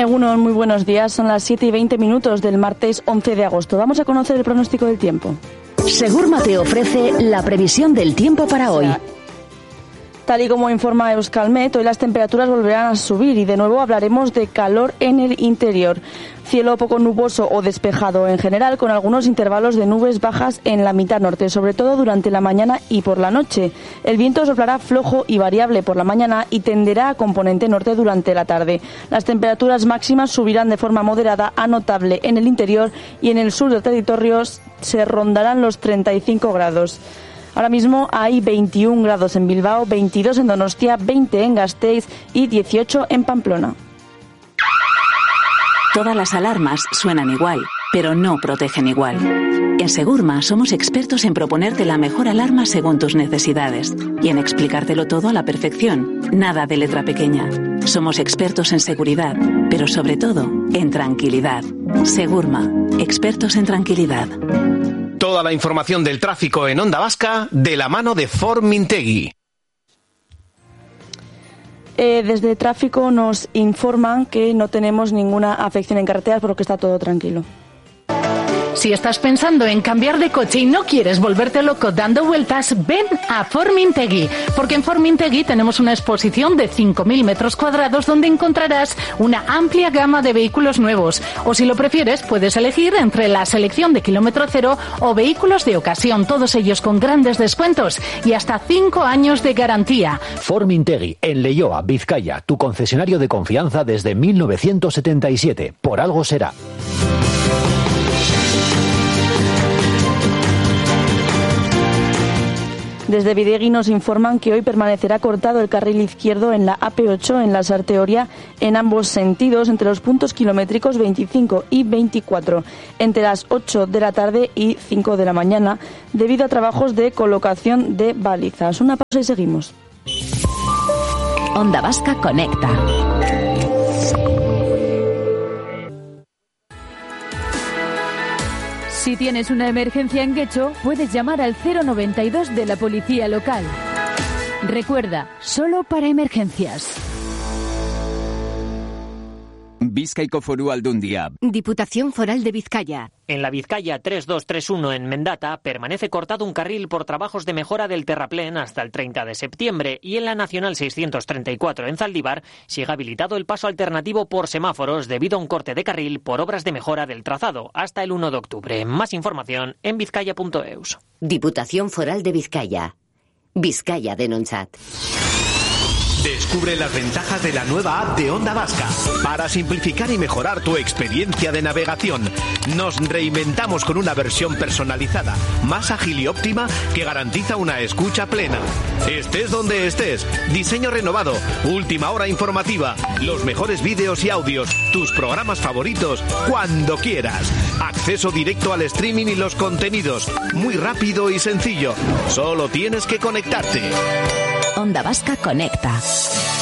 Egunon, muy buenos días. Son las 7:20 del martes 11 de agosto. Vamos a conocer el pronóstico del tiempo. Segurma te ofrece la previsión del tiempo para hoy. Tal y como informa Euskalmet, hoy las temperaturas volverán a subir y de nuevo hablaremos de calor en el interior. Cielo poco nuboso o despejado en general, con algunos intervalos de nubes bajas en la mitad norte, sobre todo durante la mañana y por la noche. El viento soplará flojo y variable por la mañana y tenderá a componente norte durante la tarde. Las temperaturas máximas subirán de forma moderada a notable en el interior y en el sur del territorio se rondarán los 35 grados. Ahora mismo hay 21 grados en Bilbao, 22 en Donostia, 20 en Gasteiz y 18 en Pamplona. Todas las alarmas suenan igual, pero no protegen igual. En Segurma somos expertos en proponerte la mejor alarma según tus necesidades y en explicártelo todo a la perfección. Nada de letra pequeña. Somos expertos en seguridad, pero sobre todo en tranquilidad. Segurma, expertos en tranquilidad. Toda la información del tráfico en Onda Vasca de la mano de Formintegui. Desde tráfico nos informan que no tenemos ninguna afección en carreteras, por lo que está todo tranquilo. Si estás pensando en cambiar de coche y no quieres volverte loco dando vueltas, ven a Formintegui, porque en Formintegui tenemos una exposición de 5.000 metros cuadrados donde encontrarás una amplia gama de vehículos nuevos. O si lo prefieres, puedes elegir entre la selección de kilómetro cero o vehículos de ocasión, todos ellos con grandes descuentos y hasta 5 años de garantía. Formintegui, en Leioa, Vizcaya, tu concesionario de confianza desde 1977. Por algo será. Desde Bidegui nos informan que hoy permanecerá cortado el carril izquierdo en la AP8 en la Sarteoria en ambos sentidos entre los puntos kilométricos 25 y 24 entre las 8 de la tarde y 5 de la mañana debido a trabajos de colocación de balizas. Una pausa y seguimos. Onda Vasca conecta. Si tienes una emergencia en Getxo, puedes llamar al 092 de la policía local. Recuerda, solo para emergencias. Bizkaiko Foru Aldundia. Diputación Foral de Vizcaya. En la Vizcaya 3231 en Mendata permanece cortado un carril por trabajos de mejora del terraplén hasta el 30 de septiembre y en la Nacional 634 en Zaldívar sigue habilitado el paso alternativo por semáforos debido a un corte de carril por obras de mejora del trazado hasta el 1 de octubre. Más información en vizcaya.eus. Diputación Foral de Vizcaya. Vizcaya Denontzat. Descubre las ventajas de la nueva app de Onda Vasca. Para simplificar y mejorar tu experiencia de navegación, nos reinventamos con una versión personalizada, más ágil y óptima que garantiza una escucha plena. Estés donde estés, diseño renovado, última hora informativa, los mejores vídeos y audios, tus programas favoritos, cuando quieras. Acceso directo al streaming y los contenidos, muy rápido y sencillo. Solo tienes que conectarte. Onda Vasca conecta.